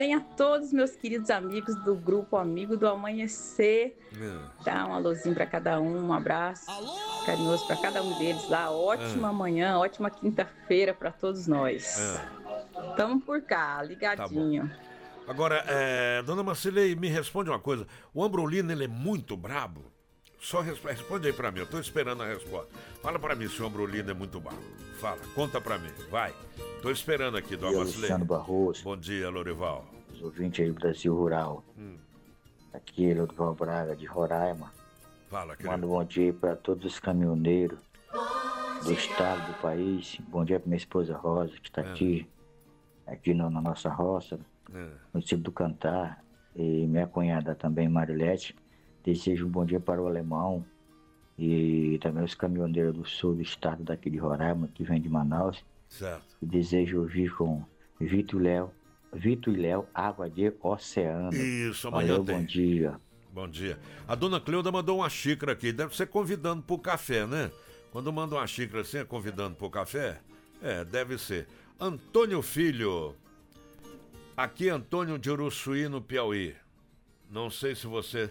a todos meus queridos amigos do grupo Amigo do Amanhecer. Dá um alôzinho para cada um abraço carinhoso para cada um deles lá. Ótima manhã, ótima quinta-feira para todos nós. Tamo por cá, ligadinho. Tá bom. Agora, dona Marcilei, me responde uma coisa. O Ambrolino, ele é muito brabo? Só responde aí pra mim, eu tô esperando a resposta. Fala pra mim se o Ambrolino é muito brabo. Fala, conta pra mim, vai. Tô esperando aqui, dona Marcilei. Luciano Barroso. Bom dia, Lorival. Os ouvintes aí do Brasil Rural. Aqui é Lorival Braga, de Roraima. Fala, querido. Manda um bom dia para todos os caminhoneiros do estado, do país. Bom dia pra minha esposa Rosa, que tá aqui na nossa roça, no município do Cantar. E minha cunhada também, Marilete. Desejo um bom dia para o Alemão e também os caminhoneiros do sul do estado daqui de Roraima, que vem de Manaus. Certo. E desejo ouvir com Vitor e Léo, Água de Oceano. Isso, amanhã Valeu, tem. bom dia. Bom dia. A dona Cleuda mandou uma xícara aqui, deve ser convidando pro café, né? Quando manda uma xícara assim, é convidando pro café? Deve ser. Antônio Filho, aqui Antônio de Uruçuí, no Piauí. Não sei se você...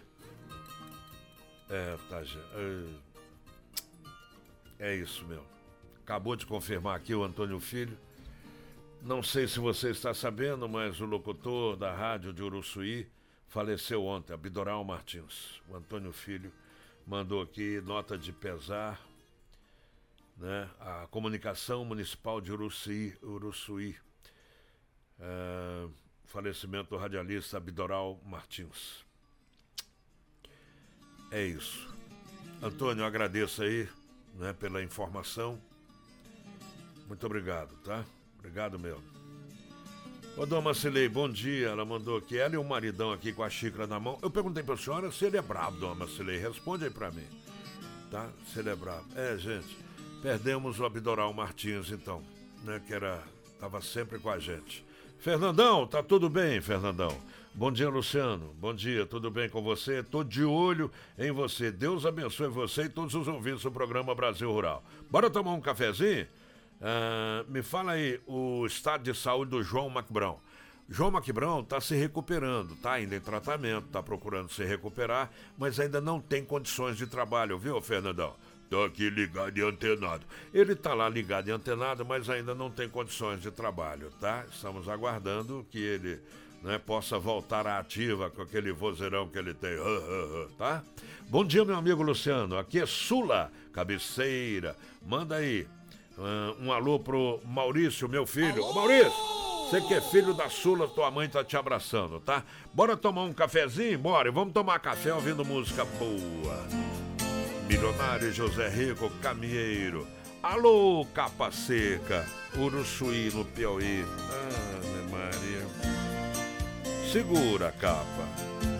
É isso, meu. Acabou de confirmar aqui o Antônio Filho. Não sei se você está sabendo, mas o locutor da rádio de Uruçuí faleceu ontem, Abidoral Martins. O Antônio Filho mandou aqui nota de pesar, né? A Comunicação Municipal de Uruçuí. Falecimento do radialista Abidoral Martins. É isso. Antônio, eu agradeço aí, né, pela informação. Muito obrigado, tá? Obrigado mesmo. Ô, dona Marcilei, bom dia. Ela mandou aqui, ela e o maridão aqui com a xícara na mão. Eu perguntei pra senhora se ele é brabo, dona Marcilei. Responde aí pra mim, tá? Se ele é brabo. Gente, perdemos o Abidoral Martins, então, né, que tava sempre com a gente. Fernandão, tá tudo bem, Fernandão? Bom dia, Luciano. Bom dia, tudo bem com você? Tô de olho em você. Deus abençoe você e todos os ouvintes do programa Brasil Rural. Bora tomar um cafezinho? Me fala aí o estado de saúde do João Macbrão. João Macbrão tá se recuperando, tá ainda em tratamento, tá procurando se recuperar, mas ainda não tem condições de trabalho, viu, Fernandão? Tô aqui ligado e antenado. Ele tá lá ligado e antenado, mas ainda não tem condições de trabalho, tá? Estamos aguardando que ele, né, possa voltar à ativa com aquele vozeirão que ele tem, tá? Bom dia, meu amigo Luciano. Aqui é Sula, Cabeceira. Manda aí um alô pro Maurício, meu filho. Ô, Maurício, você que é filho da Sula, tua mãe tá te abraçando, tá? Bora tomar um cafezinho? Bora, e vamos tomar café ouvindo música boa. Milionário José Rico, caminheiro. Alô, Capa Seca, Uruçuí, no Piauí. Maria. Segura a capa.